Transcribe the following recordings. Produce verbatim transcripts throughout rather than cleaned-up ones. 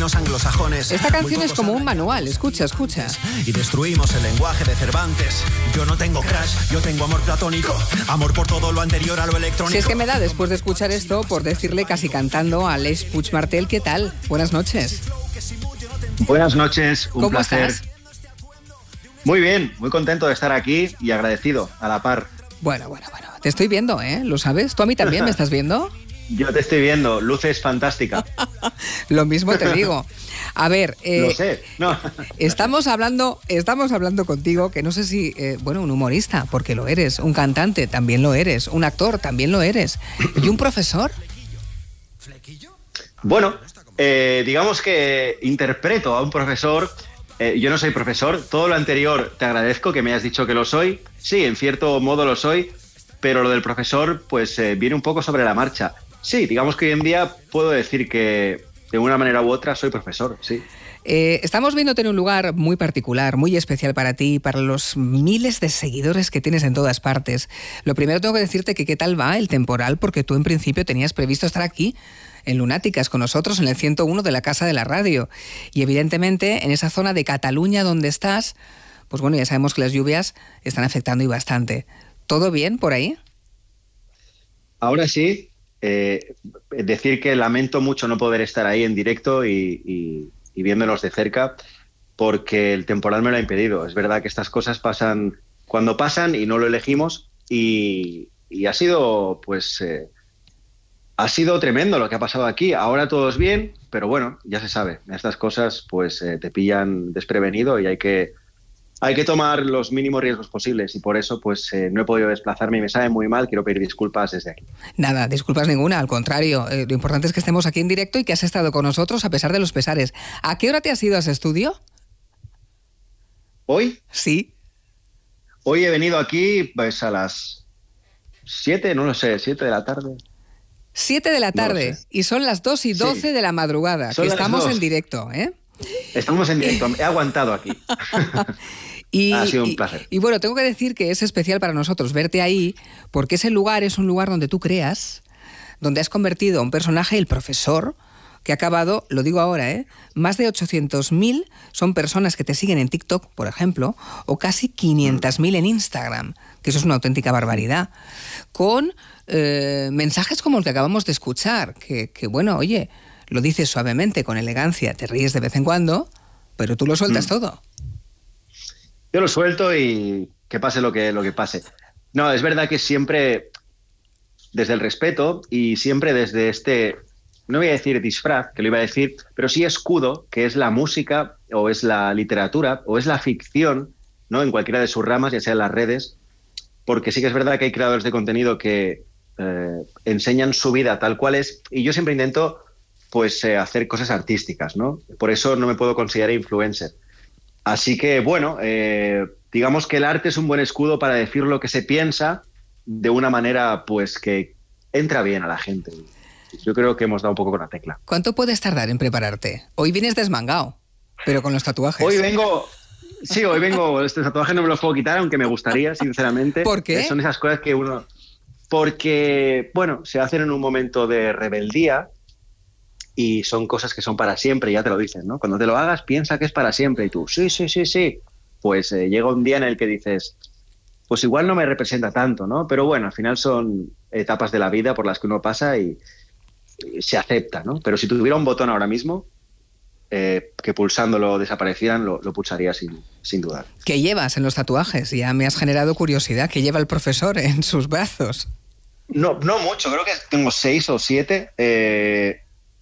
reinos anglosajones. Esta canción es como un manual, escucha, escucha. Y destruimos el lenguaje de Cervantes. Yo no tengo crush, yo tengo amor platónico. Amor por todo lo anterior a lo electrónico. Si es que me da, después de escuchar esto, por decirle casi cantando a Aleix Puigmartel, ¿qué tal? Buenas noches. Buenas noches, un ¿Cómo placer. estás? Muy bien, muy contento de estar aquí y agradecido, a la par. Bueno, bueno, bueno, te estoy viendo, ¿eh? ¿Lo sabes? ¿Tú a mí también me estás viendo? Yo te estoy viendo, luces fantástica. Lo mismo te digo. A ver, eh, Lo sé, no. estamos hablando, estamos hablando contigo, que no sé si, eh, bueno, un humorista, porque lo eres, un cantante, también lo eres, un actor, también lo eres, y un profesor. Bueno, eh, digamos que interpreto a un profesor. Eh, yo no soy profesor, todo lo anterior te agradezco que me hayas dicho que lo soy. Sí, en cierto modo lo soy, pero lo del profesor pues eh, viene un poco sobre la marcha. Sí, digamos que hoy en día puedo decir que de una manera u otra soy profesor, sí. Eh, estamos viéndote en un lugar muy particular, muy especial para ti y para los miles de seguidores que tienes en todas partes. Lo primero tengo que decirte que qué tal va el temporal, porque tú en principio tenías previsto estar aquí en Lunáticas con nosotros en el ciento uno de la Casa de la Radio. Y evidentemente en esa zona de Cataluña donde estás, pues bueno, ya sabemos que las lluvias están afectando y bastante. ¿Todo bien por ahí? Ahora sí, eh, decir que lamento mucho no poder estar ahí en directo y, y, y viéndonos de cerca, porque el temporal me lo ha impedido. Es verdad que estas cosas pasan cuando pasan y no lo elegimos, y, y ha sido, pues, eh, ha sido tremendo lo que ha pasado aquí. Ahora todo es bien, pero bueno, ya se sabe, estas cosas pues eh, te pillan desprevenido y hay que Hay que tomar los mínimos riesgos posibles, y por eso pues eh, no he podido desplazarme y me sabe muy mal. Quiero pedir disculpas desde aquí. Nada, disculpas ninguna, al contrario. Eh, lo importante es que estemos aquí en directo y que has estado con nosotros a pesar de los pesares. ¿A qué hora te has ido a ese estudio? ¿Hoy? Sí. Hoy he venido aquí pues a las siete, no lo sé, siete de la tarde. siete de la tarde, no y son las dos y doce sí. de la madrugada, son que estamos dos. en directo, ¿eh? Estamos en directo, he aguantado aquí. Y, ha sido un y, placer. Y bueno, tengo que decir que es especial para nosotros verte ahí, porque ese lugar es un lugar donde tú creas, donde has convertido a un personaje, el profesor, que ha acabado, lo digo ahora, ¿eh? más de ochocientos mil son personas que te siguen en TikTok, por ejemplo, o casi quinientos mil en Instagram, que eso es una auténtica barbaridad, con eh, mensajes como el que acabamos de escuchar, que, que bueno, oye, lo dices suavemente, con elegancia, te ríes de vez en cuando, pero tú lo sueltas mm. todo. Yo lo suelto y que pase lo que, lo que pase. No, es verdad que siempre desde el respeto y siempre desde este, no voy a decir disfraz, que lo iba a decir, pero sí escudo, que es la música o es la literatura o es la ficción, ¿no? En cualquiera de sus ramas, ya sea en las redes, porque sí que es verdad que hay creadores de contenido que eh, enseñan su vida tal cual es, y yo siempre intento pues eh, hacer cosas artísticas, ¿no? Por eso no me puedo considerar influencer. Así que, bueno, eh, digamos que el arte es un buen escudo para decir lo que se piensa de una manera pues que entra bien a la gente. Yo creo que hemos dado un poco con la tecla. ¿Cuánto puedes tardar en prepararte? Hoy vienes desmangado, pero con los tatuajes. Hoy vengo... Sí, hoy vengo... Este tatuaje no me los puedo quitar, aunque me gustaría, sinceramente. ¿Por qué? Son esas cosas que uno... Porque, bueno, se hacen en un momento de rebeldía y son cosas que son para siempre, ya te lo dicen, ¿no? Cuando te lo hagas, piensa que es para siempre. Y tú, sí, sí, sí, sí. Pues eh, llega un día en el que dices, pues igual no me representa tanto, ¿no? Pero bueno, al final son etapas de la vida por las que uno pasa y, y se acepta, ¿no? Pero si tuviera un botón ahora mismo, eh, que pulsándolo desaparecieran, lo, lo pulsaría sin, sin dudar. ¿Qué llevas en los tatuajes? Ya me has generado curiosidad. ¿Qué lleva el profesor en sus brazos? No, no mucho, creo que tengo seis o siete. Eh...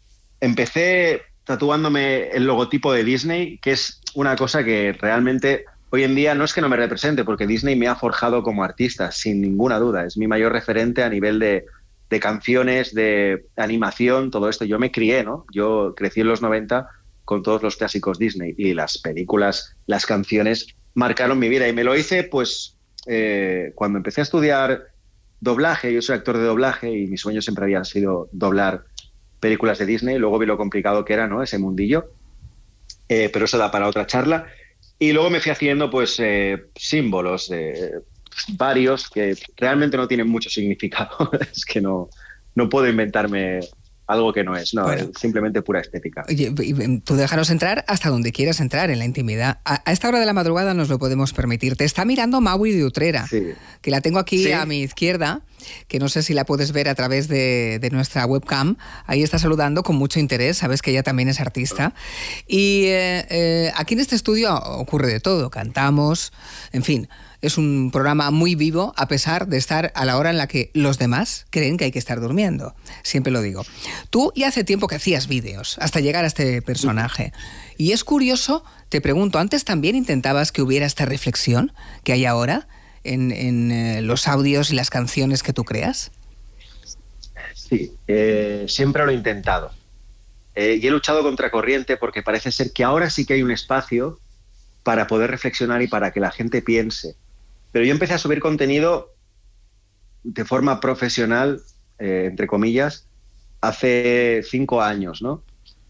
Empecé tatuándome el logotipo de Disney, que es una cosa que realmente hoy en día no es que no me represente, porque Disney me ha forjado como artista, sin ninguna duda. Es mi mayor referente a nivel de, de canciones, de animación, todo esto. Yo me crié, ¿no? Yo crecí en los noventa con todos los clásicos Disney y las películas, las canciones marcaron mi vida. Y me lo hice, pues, eh, cuando empecé a estudiar doblaje. Yo soy actor de doblaje y mi sueño siempre había sido doblar películas de Disney. Luego vi lo complicado que era, ¿no? Ese mundillo, eh, pero eso da para otra charla. Y luego me fui haciendo pues eh, símbolos, eh, varios, que realmente no tienen mucho significado. Es que no, no puedo inventarme algo que no es, no, Bueno. es simplemente pura estética. Oye, tú déjanos entrar hasta donde quieras entrar, en la intimidad. A, a esta hora de la madrugada nos lo podemos permitir. Te está mirando Maui de Utrera, Sí. que la tengo aquí ¿Sí? a mi izquierda, que no sé si la puedes ver a través de, de nuestra webcam. Ahí está saludando con mucho interés, sabes que ella también es artista. Y eh, eh, aquí en este estudio ocurre de todo, cantamos, en fin. Es un programa muy vivo, a pesar de estar a la hora en la que los demás creen que hay que estar durmiendo. Siempre lo digo. Tú ya hace tiempo que hacías vídeos, hasta llegar a este personaje. Y es curioso, te pregunto, ¿antes también intentabas que hubiera esta reflexión que hay ahora en, en eh, los audios y las canciones que tú creas? Sí, eh, siempre lo he intentado. Eh, y he luchado contra corriente porque parece ser que ahora sí que hay un espacio para poder reflexionar y para que la gente piense. Pero yo empecé a subir contenido de forma profesional, eh, entre comillas, hace cinco años, ¿no?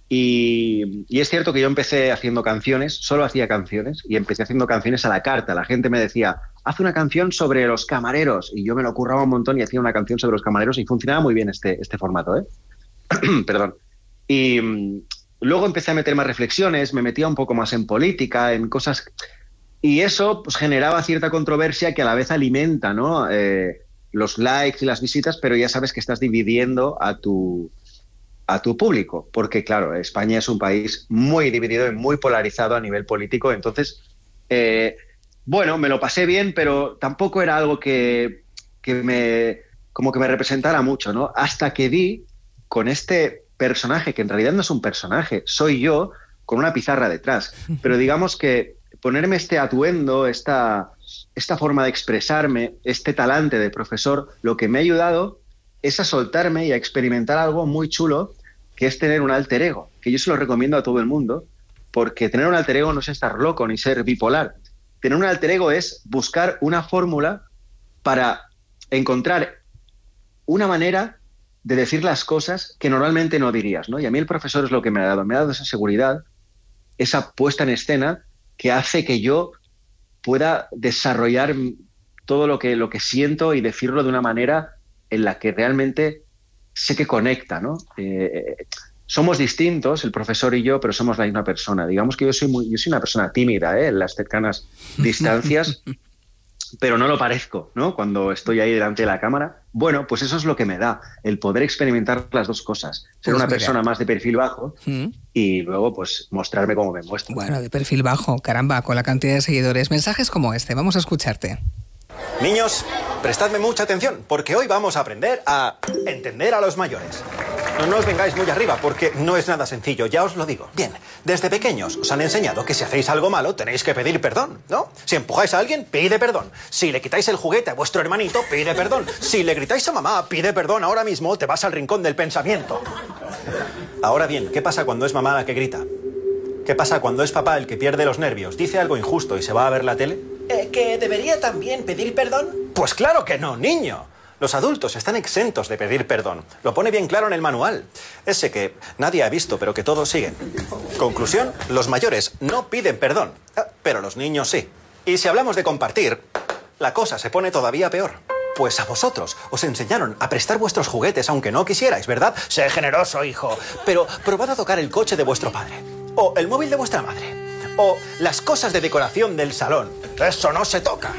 Y, y es cierto que yo empecé haciendo canciones, solo hacía canciones, y empecé haciendo canciones a la carta. La gente me decía, haz una canción sobre los camareros, y yo me lo curraba un montón y hacía una canción sobre los camareros, y funcionaba muy bien este, este formato, ¿eh? Perdón. Y um, luego empecé a meter más reflexiones, me metía un poco más en política, en cosas... Y eso pues, generaba cierta controversia que a la vez alimenta, ¿no? Eh, los likes y las visitas, pero ya sabes que estás dividiendo a tu, a tu público, porque claro, España es un país muy dividido y muy polarizado a nivel político, entonces, eh, bueno, me lo pasé bien, pero tampoco era algo que, que me, como que me representara mucho, ¿no? Hasta que vi con este personaje, que en realidad no es un personaje, soy yo con una pizarra detrás, pero digamos que ponerme este atuendo, esta, esta forma de expresarme, este talante de profesor, lo que me ha ayudado es a soltarme y a experimentar algo muy chulo, que es tener un alter ego, que yo se lo recomiendo a todo el mundo, porque tener un alter ego no es estar loco ni ser bipolar. Tener un alter ego es buscar una fórmula para encontrar una manera de decir las cosas que normalmente no dirías, ¿no? Y a mí el profesor es lo que me ha dado, me ha dado esa seguridad, esa puesta en escena que hace que yo pueda desarrollar todo lo que, lo que siento y decirlo de una manera en la que realmente sé que conecta, ¿no? Eh, somos distintos, el profesor y yo, pero somos la misma persona. Digamos que yo soy, muy, yo soy una persona tímida, ¿eh? En las cercanas distancias, pero no lo parezco, ¿no? Cuando estoy ahí delante de la cámara. Bueno, pues eso es lo que me da, el poder experimentar las dos cosas. Ser pues una mira. persona más de perfil bajo ¿Mm? y luego pues mostrarme como me muestro. Bueno, de perfil bajo, caramba, con la cantidad de seguidores. Mensajes como este, vamos a escucharte. Niños, prestadme mucha atención, porque hoy vamos a aprender a entender a los mayores. No, no os vengáis muy arriba, porque no es nada sencillo, ya os lo digo. Bien, desde pequeños os han enseñado que si hacéis algo malo tenéis que pedir perdón, ¿no? Si empujáis a alguien, pide perdón. Si le quitáis el juguete a vuestro hermanito, pide perdón. Si le gritáis a mamá, pide perdón. Ahora mismo te vas al rincón del pensamiento. Ahora bien, ¿qué pasa cuando es mamá la que grita? ¿Qué pasa cuando es papá el que pierde los nervios, dice algo injusto y se va a ver la tele? Eh, ¿Que debería también pedir perdón? Pues claro que no, niño. Los adultos están exentos de pedir perdón. Lo pone bien claro en el manual. Ese que nadie ha visto, pero que todos siguen. Conclusión, los mayores no piden perdón, pero los niños sí. Y si hablamos de compartir, la cosa se pone todavía peor. Pues a vosotros os enseñaron a prestar vuestros juguetes aunque no quisierais, ¿verdad? Sé generoso, hijo. Pero probad a tocar el coche de vuestro padre. O el móvil de vuestra madre. O las cosas de decoración del salón. Eso no se toca.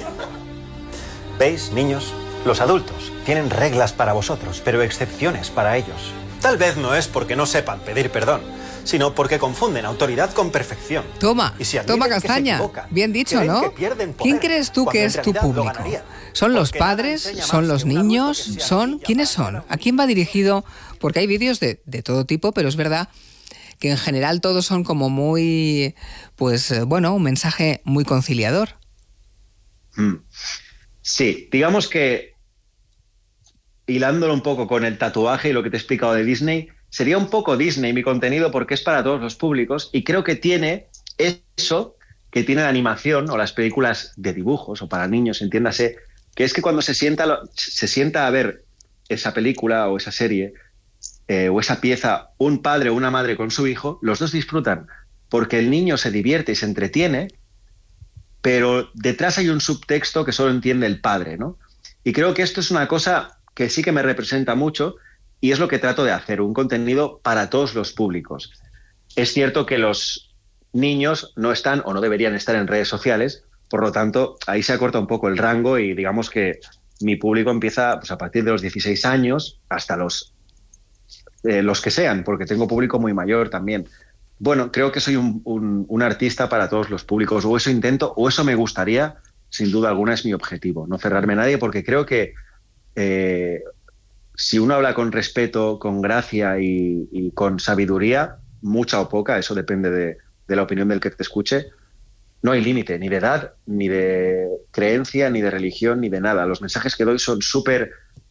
¿Veis, niños? Los adultos tienen reglas para vosotros, pero excepciones para ellos. Tal vez no es porque no sepan pedir perdón, sino porque confunden autoridad con perfección. Toma, Y si admiten toma que se castaña. equivocan, Bien dicho, creen ¿no? que pierden poder, ¿Quién crees tú que cuando en es tu realidad lo público? ganarían. ¿Son los Porque nada padres? enseña ¿Son más los que un adulto niños? que sea ¿Son? niño ¿Quiénes para son? ganar. ¿A quién va dirigido? Porque hay vídeos de, de todo tipo, pero es verdad que en general todos son como muy, pues eh, bueno, un mensaje muy conciliador. Mm. Sí, digamos que hilándolo un poco con el tatuaje y lo que te he explicado de Disney, sería un poco Disney mi contenido porque es para todos los públicos y creo que tiene eso que tiene la animación o las películas de dibujos o para niños, entiéndase, que es que cuando se sienta, se sienta a ver esa película o esa serie eh, o esa pieza un padre o una madre con su hijo, los dos disfrutan porque el niño se divierte y se entretiene, pero detrás hay un subtexto que solo entiende el padre, ¿no? Y creo que esto es una cosa que sí que me representa mucho y es lo que trato de hacer, un contenido para todos los públicos. Es cierto que los niños no están o no deberían estar en redes sociales, por lo tanto, ahí se acorta un poco el rango y digamos que mi público empieza pues, a partir de los dieciséis años hasta los, eh, los que sean, porque tengo público muy mayor también. Bueno, creo que soy un, un, un artista para todos los públicos, o eso intento, o eso me gustaría, sin duda alguna es mi objetivo, no cerrarme a nadie, porque creo que eh, si uno habla con respeto, con gracia y, y con sabiduría, mucha o poca, eso depende de, de la opinión del que te escuche, no hay límite, ni de edad, ni de creencia, ni de religión, ni de nada. Los mensajes que doy son súper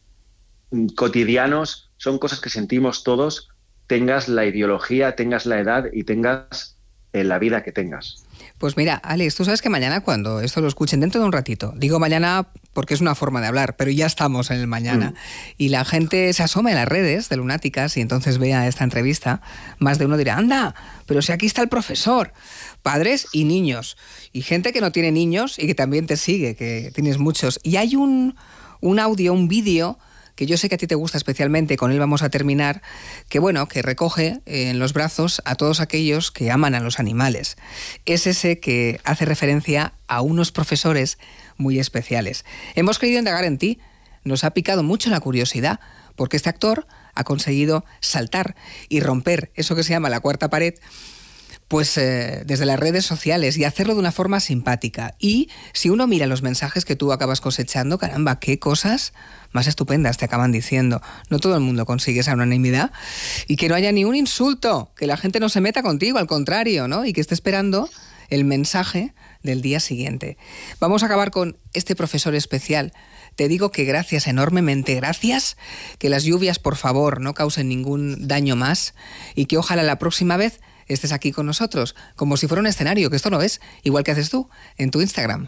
cotidianos, son cosas que sentimos todos, tengas la ideología, tengas la edad y tengas eh, la vida que tengas. Pues mira, Alex, tú sabes que mañana cuando esto lo escuchen, dentro de un ratito, digo mañana porque es una forma de hablar, pero ya estamos en el mañana, mm. y la gente se asoma en las redes de Lunáticas y entonces vea esta entrevista, más de uno dirá, anda, pero si aquí está el profesor, padres y niños, y gente que no tiene niños y que también te sigue, que tienes muchos, y hay un, un audio, un vídeo que yo sé que a ti te gusta especialmente, con él vamos a terminar, que bueno, que recoge en los brazos a todos aquellos que aman a los animales. Es ese que hace referencia a unos profesores muy especiales. Hemos querido indagar en ti, nos ha picado mucho la curiosidad, porque este actor ha conseguido saltar y romper eso que se llama la cuarta pared, pues eh, desde las redes sociales, y hacerlo de una forma simpática. Y si uno mira los mensajes que tú acabas cosechando, caramba, qué cosas más estupendas te acaban diciendo. No todo el mundo consigue esa unanimidad, y que no haya ni un insulto, que la gente no se meta contigo, al contrario, ¿no? Y que esté esperando el mensaje del día siguiente. Vamos a acabar con este profesor especial. Te digo que gracias, enormemente gracias, que las lluvias, por favor, no causen ningún daño más, y que ojalá la próxima vez estés aquí con nosotros, como si fuera un escenario, que esto no ves, igual que haces tú en tu Instagram.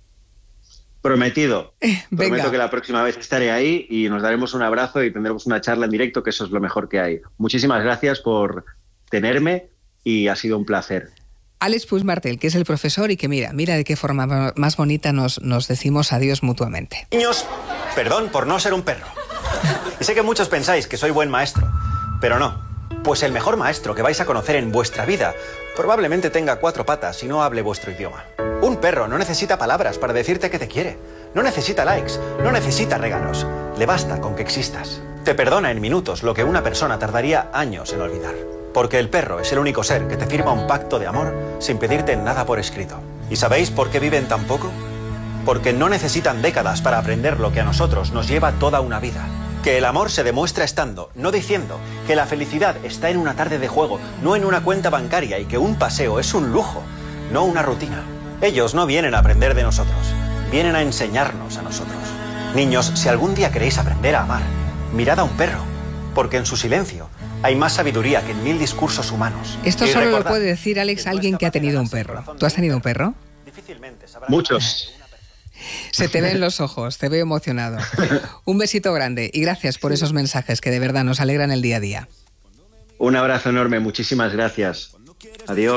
Prometido. Eh, Prometo que la próxima vez estaré ahí y nos daremos un abrazo y tendremos una charla en directo, que eso es lo mejor que hay. Muchísimas gracias por tenerme y ha sido un placer. Alex Puigmartel, que es el profesor y que mira, mira de qué forma más bonita nos, nos decimos adiós mutuamente. Niños, perdón por no ser un perro. Y sé que muchos pensáis que soy buen maestro, pero no. Pues el mejor maestro que vais a conocer en vuestra vida probablemente tenga cuatro patas y no hable vuestro idioma. Un perro no necesita palabras para decirte que te quiere. No necesita likes, no necesita regalos. Le basta con que existas. Te perdona en minutos lo que una persona tardaría años en olvidar. Porque el perro es el único ser que te firma un pacto de amor sin pedirte nada por escrito. ¿Y sabéis por qué viven tan poco? Porque no necesitan décadas para aprender lo que a nosotros nos lleva toda una vida. Que el amor se demuestra estando, no diciendo, que la felicidad está en una tarde de juego, no en una cuenta bancaria, y que un paseo es un lujo, no una rutina. Ellos no vienen a aprender de nosotros, vienen a enseñarnos a nosotros. Niños, si algún día queréis aprender a amar, mirad a un perro, porque en su silencio hay más sabiduría que en mil discursos humanos. Esto y solo recordad, lo puede decir, Alex, alguien que ha tenido un perro. ¿Tú has tenido un perro? Muchos. Se te ven los ojos, te veo emocionado. Un besito grande y gracias por esos mensajes que de verdad nos alegran el día a día. Un abrazo enorme, muchísimas gracias. Adiós.